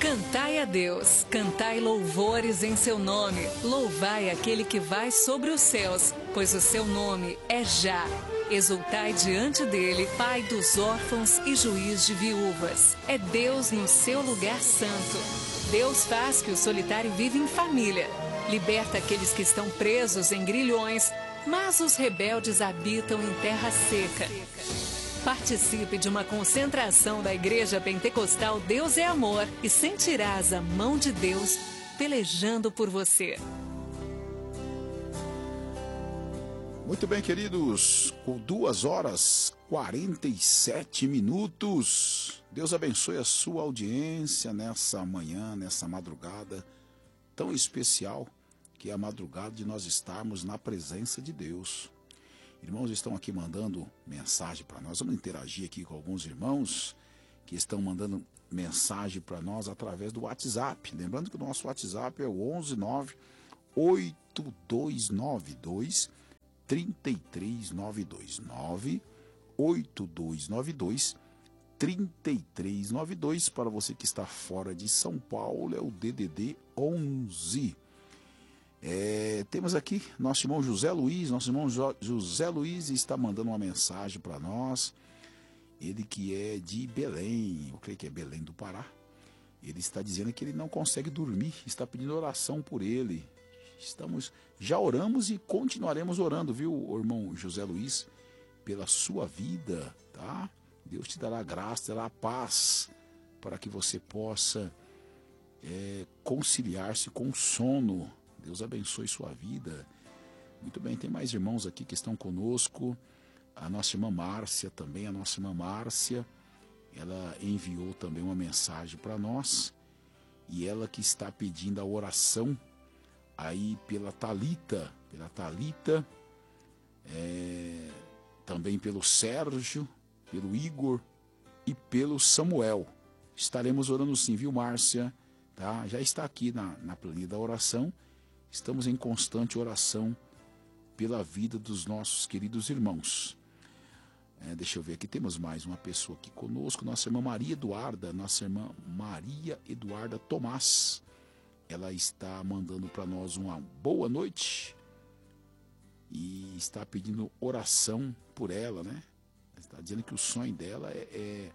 Cantai a Deus, cantai louvores em seu nome, louvai aquele que vai sobre os céus, pois o seu nome é Já. Exultai diante dele, Pai dos órfãos e juiz de viúvas. É Deus no seu lugar santo. Deus faz que o solitário viva em família. Liberta aqueles que estão presos em grilhões, mas os rebeldes habitam em terra seca. Participe de uma concentração da Igreja Pentecostal Deus é Amor e sentirás a mão de Deus pelejando por você. Muito bem, queridos, com 2h47. Deus abençoe a sua audiência nessa manhã, nessa madrugada tão especial, que é a madrugada de nós estarmos na presença de Deus. Irmãos estão aqui mandando mensagem para nós. Vamos interagir aqui com alguns irmãos que estão mandando mensagem para nós através do WhatsApp. Lembrando que o nosso WhatsApp é o 11982923392. 982923392. Para você que está fora de São Paulo, é o DDD 11. Temos aqui nosso irmão José Luiz. Nosso irmão José Luiz está mandando uma mensagem para nós. Ele que é de Belém, eu creio que é Belém do Pará. Ele está dizendo que ele não consegue dormir, está pedindo oração por ele. Já oramos e continuaremos orando, viu, irmão José Luiz, pela sua vida, tá? Deus te dará graça, dará paz, para que você possa conciliar-se com o sono. Deus abençoe sua vida. Muito bem, tem mais irmãos aqui que estão conosco. A nossa irmã Márcia também, ela enviou também uma mensagem para nós. E ela que está pedindo a oração aí pela Thalita, também pelo Sérgio, pelo Igor e pelo Samuel. Estaremos orando sim, viu, Márcia? Tá? Já está aqui na planilha da oração. Estamos em constante oração pela vida dos nossos queridos irmãos. Deixa eu ver aqui, temos mais uma pessoa aqui conosco, nossa irmã Maria Eduarda Tomás. Ela está mandando para nós uma boa noite e está pedindo oração por ela, né? Está dizendo que o sonho dela é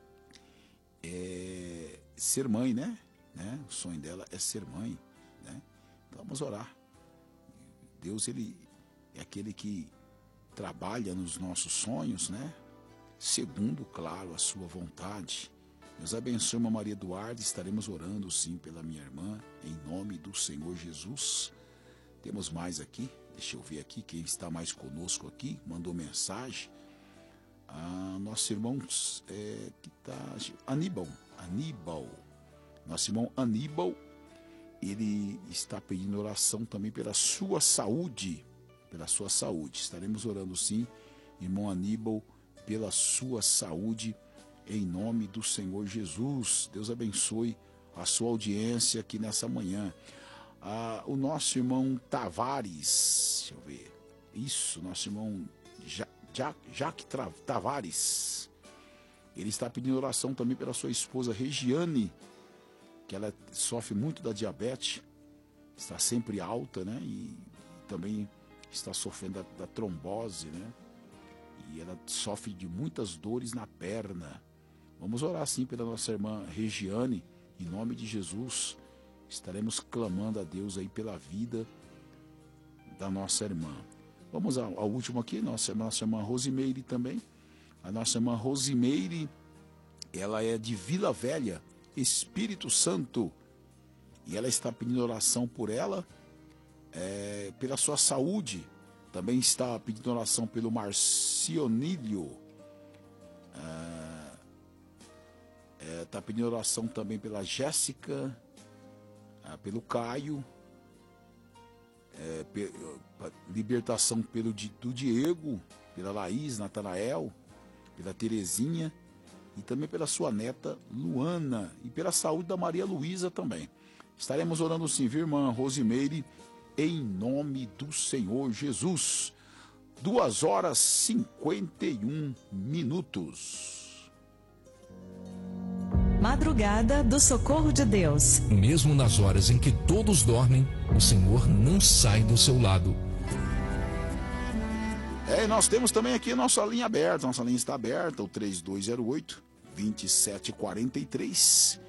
ser mãe, né? O sonho dela é ser mãe, né? Então vamos orar. Deus, ele é aquele que trabalha nos nossos sonhos, né? Segundo, claro, a sua vontade. Deus abençoe a Maria Eduarda. Estaremos orando sim pela minha irmã, em nome do Senhor Jesus. Temos mais aqui. Deixa eu ver aqui quem está mais conosco aqui. Mandou mensagem. Nosso irmão que está... Aníbal. Nosso irmão Aníbal. Ele está pedindo oração também pela sua saúde. Estaremos orando sim, irmão Aníbal, pela sua saúde, em nome do Senhor Jesus. Deus abençoe a sua audiência aqui nessa manhã. O nosso irmão Tavares, deixa eu ver. Isso, nosso irmão Jaque Tavares. Ele está pedindo oração também pela sua esposa Regiane, que ela sofre muito da diabetes, está sempre alta, né? E também está sofrendo da trombose, né? E ela sofre de muitas dores na perna. Vamos orar sim pela nossa irmã Regiane, em nome de Jesus. Estaremos clamando a Deus aí pela vida da nossa irmã. Vamos ao último aqui, nossa irmã Rosimeire também. A nossa irmã Rosimeire, ela é de Vila Velha, Espírito Santo, e ela está pedindo oração por ela, pela sua saúde. Também está pedindo oração pelo Marcionílio, está pedindo oração também pela Jéssica, pelo Caio, libertação do Diego, pela Laís, Natanael, pela Terezinha, e também pela sua neta Luana, e pela saúde da Maria Luísa também. Estaremos orando sim, viu, irmã Rosimeire, em nome do Senhor Jesus. 2h51. Madrugada do Socorro de Deus. Mesmo nas horas em que todos dormem, o Senhor não sai do seu lado. E nós temos também aqui a nossa linha aberta. Nossa linha está aberta, o 3208-2743.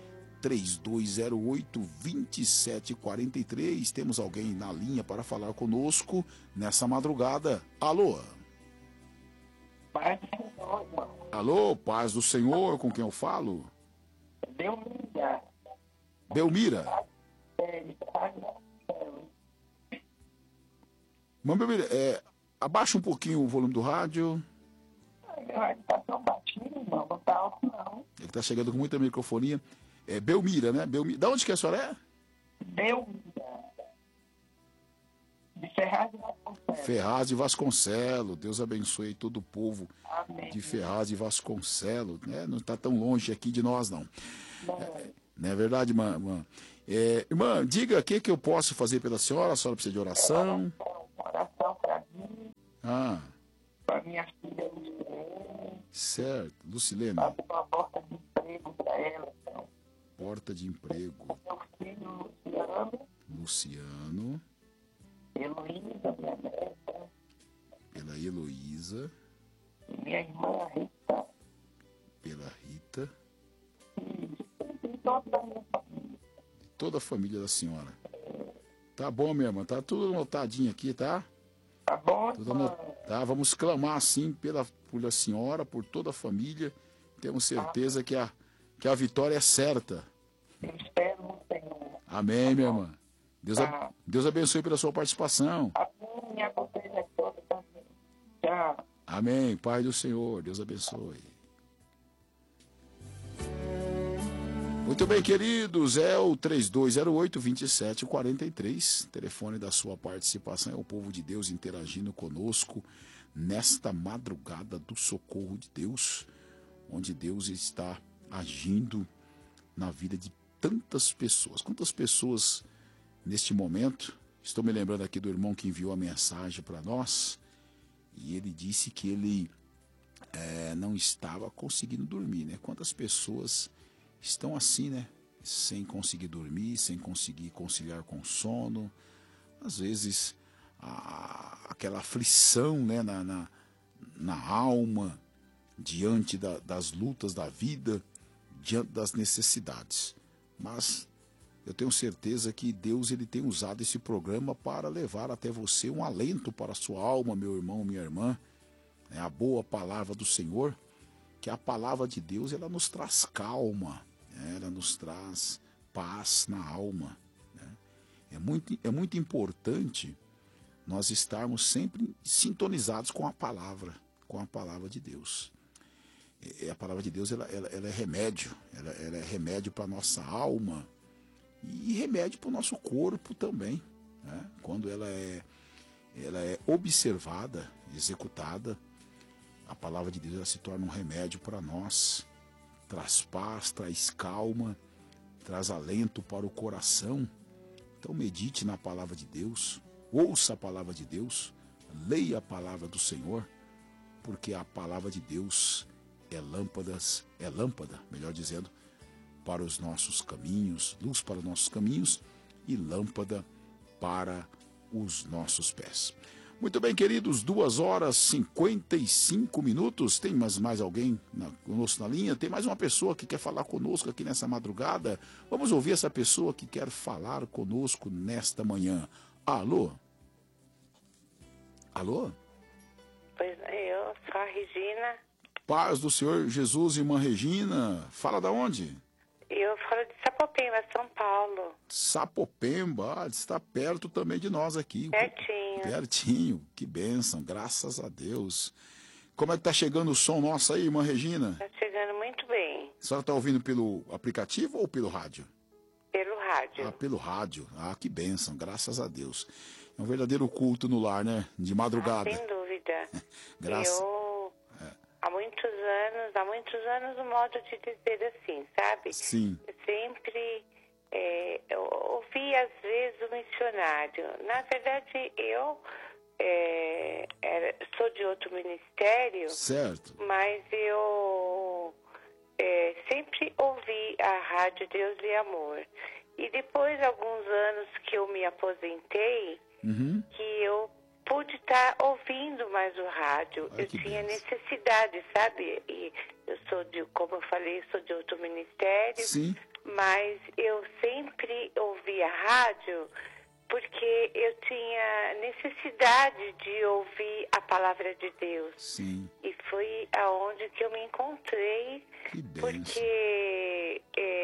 3208-2743. Temos alguém na linha para falar conosco nessa madrugada. Alô? Paz do Senhor, irmão. Alô, paz do Senhor, com quem eu falo? Belmira. Belmira? Mãe Belmira, abaixa um pouquinho o volume do rádio. O rádio tá tão baixinho, irmão, não tá alto não. Ele tá chegando com muita microfonia. É Belmira, né? Belmira. Da onde que a senhora é? Belmira. De Ferraz de Vasconcelos. Ferraz de Vasconcelos. Deus abençoe todo o povo. Amém. De Ferraz de Vasconcelos, né? Não está tão longe aqui de nós, não. Não é verdade, irmã? Irmã, diga o que eu posso fazer pela senhora. A senhora precisa de oração? Oração para mim, para minha filha Lucilene. Certo. Lucilene. Para uma porta de emprego para ela. Então. Porta de emprego. Meu filho Luciano. Heloísa, minha neta. Pela Heloísa. E minha irmã Rita. Pela Rita. E toda a minha família. Toda a família da senhora. Tá bom, minha irmã. Tá tudo anotadinho aqui, tá? Tá bom, Tudo irmã? tá? Vamos clamar, assim, pela senhora, por toda a família. Temos certeza que a vitória é certa. Eu espero no Senhor. Amém, minha irmã. Deus abençoe pela sua participação. Amém, a vocês é toda também. Tchau. Amém. Pai do Senhor, Deus abençoe. Muito bem, queridos, é o 3208-2743, telefone da sua participação, é o povo de Deus interagindo conosco nesta madrugada do socorro de Deus, onde Deus está agindo na vida de tantas pessoas. Quantas pessoas neste momento, estou me lembrando aqui do irmão que enviou a mensagem para nós, e ele disse que ele não estava conseguindo dormir, né? Quantas pessoas estão assim, né? Sem conseguir dormir, sem conseguir conciliar com o sono. Às vezes, aquela aflição, né? na alma, diante das lutas da vida, diante das necessidades. Mas eu tenho certeza que Deus ele tem usado esse programa para levar até você um alento para a sua alma, meu irmão, minha irmã. É a boa palavra do Senhor, que a palavra de Deus ela nos traz calma, né? Ela nos traz paz na alma. Né? É muito importante nós estarmos sempre sintonizados com a palavra de Deus. A palavra de Deus ela é remédio, ela é remédio para a nossa alma e remédio para o nosso corpo também. Né? Quando ela é observada, executada, a palavra de Deus ela se torna um remédio para nós, traz paz, traz calma, traz alento para o coração. Então medite na palavra de Deus, ouça a palavra de Deus, leia a palavra do Senhor, porque a palavra de Deus é lâmpada, melhor dizendo, para os nossos caminhos, luz para os nossos caminhos e lâmpada para os nossos pés. Muito bem, queridos, 2h55. Tem mais alguém conosco na linha? Tem mais uma pessoa que quer falar conosco aqui nessa madrugada? Vamos ouvir essa pessoa que quer falar conosco nesta manhã. Alô? Alô? Pois eu sou a Regina. Paz do Senhor Jesus, irmã Regina. Fala da onde? Eu falo de Sapopemba, São Paulo. Sapopemba, está perto também de nós aqui. Pertinho. Pertinho, que bênção, graças a Deus. Como é que tá chegando o som nosso aí, irmã Regina? Tá chegando muito bem. A senhora tá ouvindo pelo aplicativo ou pelo rádio? Pelo rádio. Ah, pelo rádio. Ah, que bênção, graças a Deus. É um verdadeiro culto no lar, né? De madrugada. Sem dúvida. Graças. Há muitos anos o modo de dizer assim, sabe? Sim. Eu sempre eu ouvi às vezes o missionário. Na verdade, eu sou de outro ministério. Certo. Mas eu sempre ouvi a Rádio Deus e Amor. E depois de alguns anos que eu me aposentei, que eu pude estar ouvindo mais o rádio. Ai, eu que tinha benção. necessidade, sabe? E eu sou como eu falei, sou de outro ministério, Sim. mas eu sempre ouvi a rádio porque eu tinha necessidade de ouvir a palavra de Deus. Sim. E foi aonde que eu me encontrei, Que benção. porque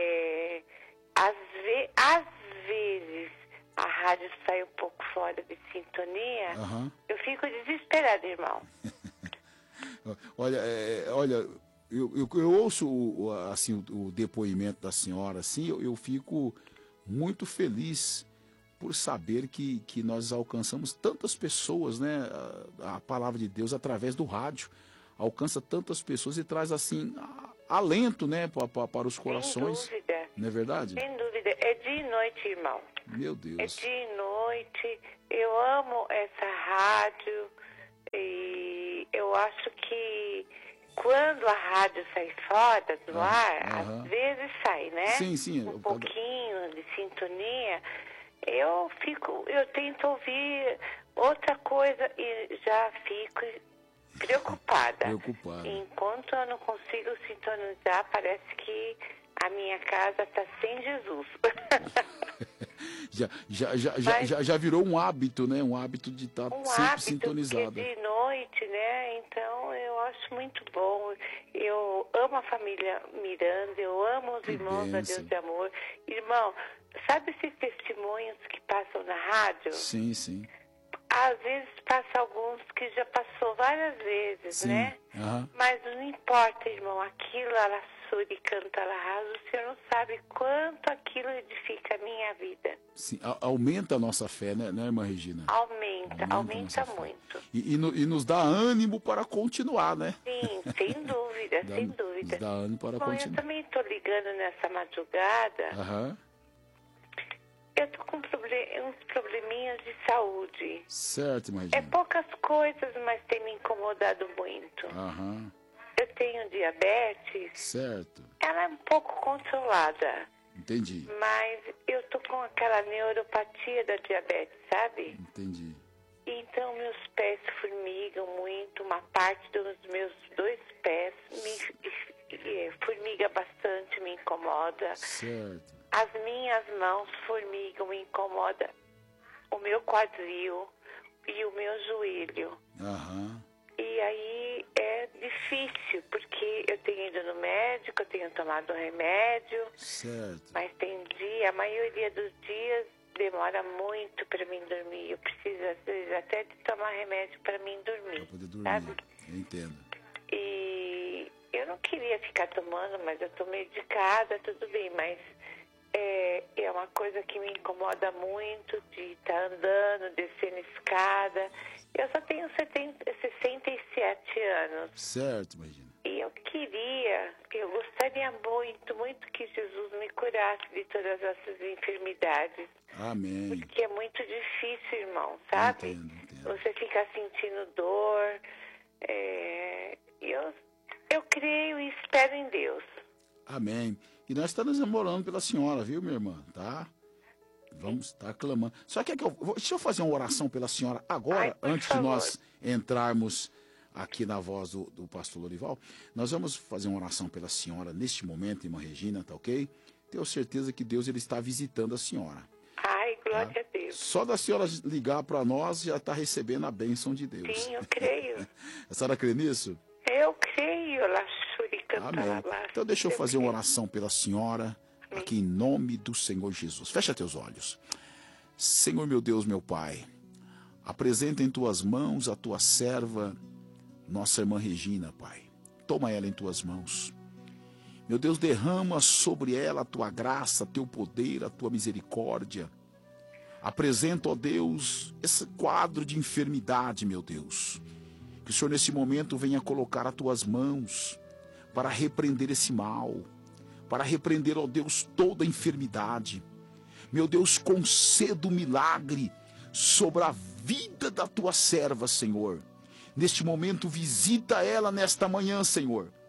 às vezes a rádio sai um pouco fora de sintonia, Aham. eu fico desesperada, irmão. Olha, eu ouço assim, o depoimento da senhora, assim, eu fico muito feliz por saber que nós alcançamos tantas pessoas, né? A palavra de Deus através do rádio alcança tantas pessoas e traz assim alento, né, para os corações. Sem dúvida. Não é verdade? Sem dúvida. É dia e noite, irmão. Meu É Deus. dia e noite. Eu amo essa rádio e eu acho que quando a rádio sai fora do ar, aham. às vezes sai, né? Sim, sim. Um pouquinho de sintonia. Eu tento ouvir outra coisa e já fico preocupada. Preocupada. Enquanto eu não consigo sintonizar, parece que a minha casa está sem Jesus. Já virou um hábito, né? Um hábito de estar Um sempre hábito, sintonizada. porque de noite, né? Então eu acho muito bom. Eu amo a família Miranda, eu amo os Que irmãos da bênção. Deus de Amor. Irmão, sabe esses testemunhos que passam na rádio? Sim, sim. Às vezes passa alguns que já passou várias vezes, Sim. né? Aham. Mas não importa, irmão, aquilo, ela e canta, ela arrasa, o senhor não sabe quanto aquilo edifica a minha vida. Sim, aumenta a nossa fé, né, irmã Regina? Aumenta a nossa fé. muito. E nos dá ânimo para continuar, né? Sim, sem dúvida, sem dúvida. Nos dá ânimo para Bom, eu continuar. também estou ligando nessa madrugada. Aham. Eu estou com uns probleminhas de saúde. Certo, irmã É Regina. poucas coisas, mas tem me incomodado muito. Aham. Eu tenho diabetes, Certo. ela é um pouco controlada, Entendi. mas eu tô com aquela neuropatia da diabetes, sabe? Entendi. Então meus pés formigam muito, uma parte dos meus 2 pés formiga bastante, me incomoda. Certo. As minhas mãos formigam, me incomoda o meu quadril e o meu joelho. Aham. E aí é difícil, porque eu tenho ido no médico, eu tenho tomado remédio, Certo. mas a maioria dos dias demora muito para mim dormir. Eu preciso, às vezes, até de tomar remédio para mim dormir. Para poder dormir. Sabe? Eu entendo. E eu não queria ficar tomando, mas eu tô medicada, tudo bem, mas é uma coisa que me incomoda muito de estar andando, descendo escada. Eu só tenho 67 anos. Certo, irmã Regina. E eu gostaria muito, muito que Jesus me curasse de todas essas enfermidades. Amém. Porque é muito difícil, irmão, sabe? Entendo. Você fica sentindo dor. Eu creio e espero em Deus. Amém. E nós estamos orando pela senhora, viu, minha irmã? Tá? Vamos estar clamando. Só que deixa eu fazer uma oração pela senhora agora, Ai, por antes favor. de nós entrarmos aqui na voz do pastor Lorival. Nós vamos fazer uma oração pela senhora neste momento, irmã Regina, tá ok? Tenho certeza que Deus ele está visitando a senhora. Ai, glória a Deus. Só da senhora ligar para nós já está recebendo a bênção de Deus. Sim, eu creio. A senhora crê nisso? Eu creio, Laxuri Amém. Cantarabá. Então deixa eu fazer uma oração pela senhora, aqui em nome do Senhor Jesus. Fecha teus olhos. Senhor meu Deus, meu Pai, apresenta em tuas mãos a tua serva, nossa irmã Regina, Pai. Toma ela em tuas mãos. Meu Deus, derrama sobre ela a tua graça, teu poder, a tua misericórdia. Apresenta, ó Deus, esse quadro de enfermidade, meu Deus. Que o Senhor nesse momento venha colocar as tuas mãos para repreender esse mal, para repreender, ó Deus, toda enfermidade. Meu Deus, conceda um milagre sobre a vida da tua serva, Senhor. Neste momento, visita ela nesta manhã, Senhor.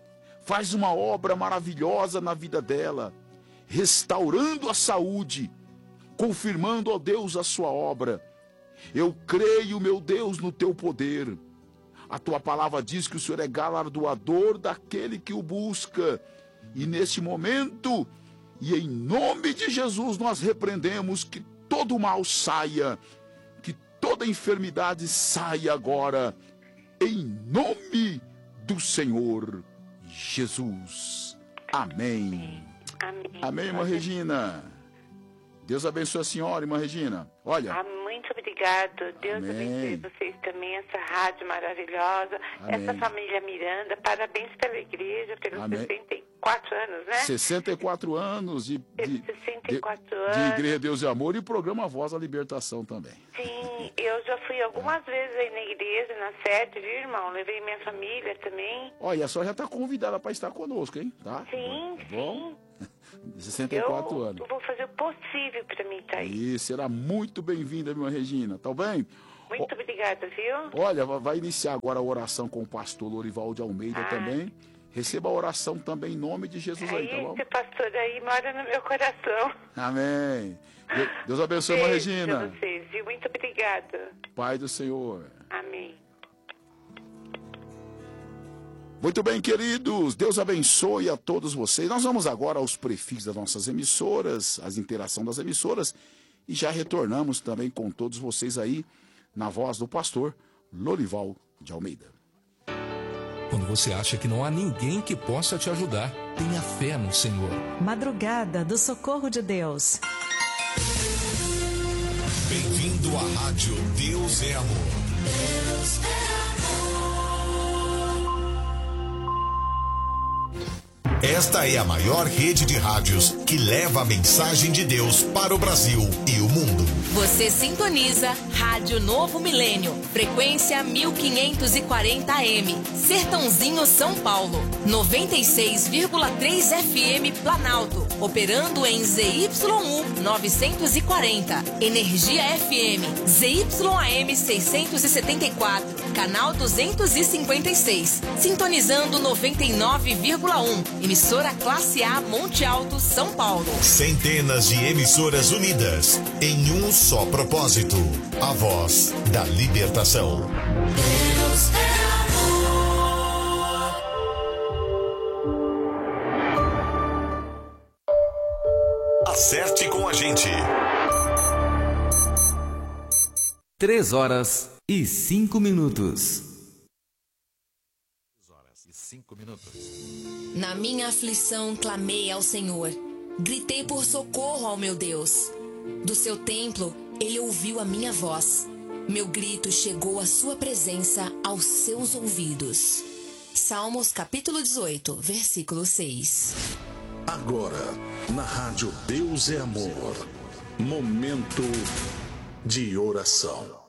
faz uma obra maravilhosa na vida dela, restaurando a saúde, confirmando, ó Deus, a sua obra. Eu creio, meu Deus, no teu poder. A tua palavra diz que o Senhor é galardoador daquele que o busca. E neste momento, e em nome de Jesus, nós repreendemos que todo mal saia, que toda enfermidade saia agora, em nome do Senhor Jesus. Amém. Amém. Amém, irmã Regina. Deus abençoe a senhora, irmã Regina. Olha. Muito obrigado. Deus Amém. abençoe vocês também, essa rádio maravilhosa, Amém. essa família Miranda. Parabéns pela igreja, pelos Amém. 64 anos, né? 64 anos de 64 de anos. Igreja Deus e Amor e programa Voz da Libertação também. Sim, eu já fui algumas vezes aí na igreja, na sede, viu, irmão? Levei minha família também. Olha, a senhora já está convidada para estar conosco, hein? Tá? Sim, Bom? sim. 64 anos. Eu vou fazer o possível para mim estar aí. E será muito bem-vinda, irmã Regina, tá bem? Muito obrigada, viu? Olha, vai iniciar agora a oração com o pastor Lorival de Almeida também. Receba a oração também em nome de Jesus aí, tá bom? Esse pastor aí mora no meu coração. Amém. Deus abençoe, irmã Regina. Beijo pra vocês, viu? Muito obrigada. Pai do Senhor. Amém. Muito bem, queridos, Deus abençoe a todos vocês. Nós vamos agora aos prefixos das nossas emissoras, as interação das emissoras, e já retornamos também com todos vocês aí na voz do pastor Lorival de Almeida. Quando você acha que não há ninguém que possa te ajudar, tenha fé no Senhor. Madrugada do Socorro de Deus. Bem-vindo à Rádio Deus é Amor. Deus é amor. Esta é a maior rede de rádios que leva a mensagem de Deus para o Brasil e o mundo. Você sintoniza Rádio Novo Milênio, frequência 1540 AM, Sertãozinho, São Paulo, 96,3 FM Planalto, operando em ZYU 940, Energia FM, ZYAM 674, canal 256, sintonizando 99,1, emissora Classe A Monte Alto, São Paulo. Centenas de emissoras unidas em um só propósito: a voz da libertação. Deus é amor. Acerte com a gente. 3h05. 3h05. Na minha aflição clamei ao Senhor, gritei por socorro ao meu Deus. Do seu templo ele ouviu a minha voz. Meu grito chegou à sua presença aos seus ouvidos. Salmos capítulo 18, versículo 6. Agora, na Rádio Deus é Amor, momento de oração.